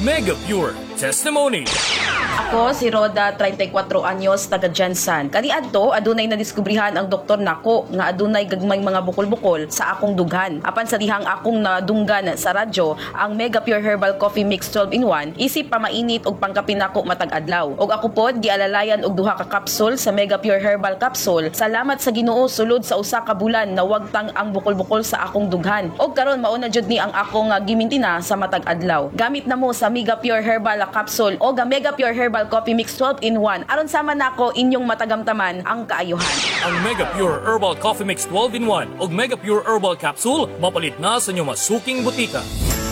Mega Pure Testimony. Ako si Roda, 34 anyos, taga Jansan. Kaniadto adunay nadiskubrihan ang doktor nako nga adunay gagmay mga bukol-bukol sa akong dughan. Apan sa dihang akong nadunggan sa radyo ang Mega Pure Herbal Coffee Mix 12-in-1 isip pamainit og pangkapi nako matag adlaw. Og ako pod gialalayan og duha ka kapsul sa Mega Pure Herbal Capsule. Salamat sa Ginoo sulod sa usa ka bulan na wagtang ang bukol-bukol sa akong dughan. Og karon mao na jud ni ang akong gimintina sa matag adlaw. Gamit na mo sa Mega Pure Herbal Capsule o Mega Pure Herbal Coffee Mix 12-in-1 aron sama nako inyong matagamtaman ang kaayuhan. Ang Mega Pure Herbal Coffee Mix 12-in-1 o Mega Pure Herbal Capsule mapalit na sa inyong masuking butika.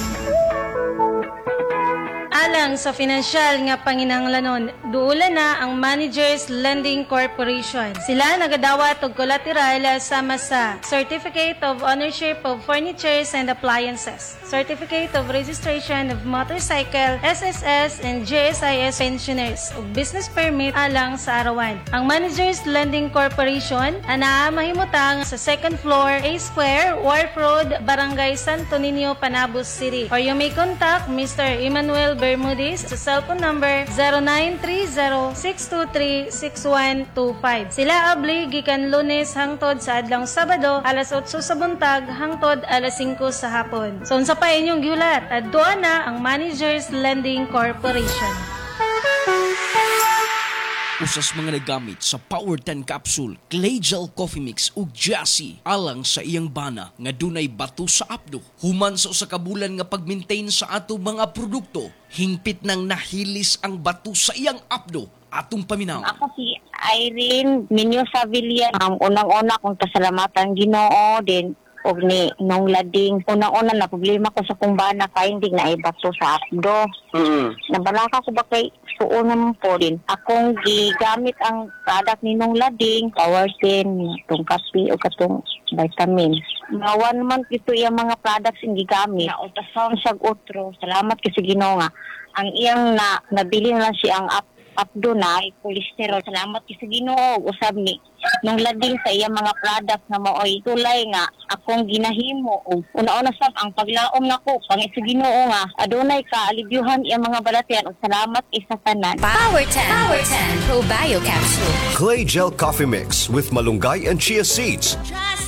Alang sa pinansyal nga panginahanglanon, duula na ang Managers Lending Corporation. Sila nagadawat og collateral sama sa Certificate of Ownership of Furnitures and Appliances, Certificate of Registration of Motorcycle, SSS and GSIS Pensioners ug Business Permit alang sa arawan. Ang Managers Lending Corporation ana mahimutang sa 2nd floor, A Square, Wharf Road, Barangay Santo Niño, Panabos City. Or you may contact Mr. Emmanuel Bermudez sa cellphone number 0930-623-6125. Sila abli gikan Lunes hangtod sa adlong Sabado alas 8 sa buntag hangtod alas 5 sa hapon. So unsa pa inyong giulat? Adto na ang Managers Lending Corporation. Usas mga nagamit sa Power 10 Capsule, Clay Gel Coffee Mix ug Jassy alang sa iyang bana nga dunay bato sa apdo. Human sa usa ka bulan nga pag-maintain sa ato mga produkto, hingpit nang nahilis ang bato sa iyang apdo. Atong paminaw. Ako si Irene Minyo Savilla. Unang-una kong pasalamatan Ginoo din og ni nung lading unang-una na problema ko sa kumbana kay hindi na ibato sa apdo. Nabalaka ko ba kay suunan po din. Akong gigamit ang product ni nung lading, Power 10, itong kape o katong vitamin. Mga 1 month ito yung mga products yung gigamit. Ultrasound sa utro. Salamat kasi Ginoo nga. Ang iyang nabili na lang siya ang apdo na cholesterol. Salamat kasi Ginoo usab ni nung lading sa iyang mga product na maoy tulay nga akong ginahimo og una-una sab ang paglaom nako pangit sa Ginoo nga adunay ka alibyuhan iyang mga balatian ug salamat isa tanan. Power 10 Probio Capsule. Clay Gel Coffee Mix with malunggay and chia seeds.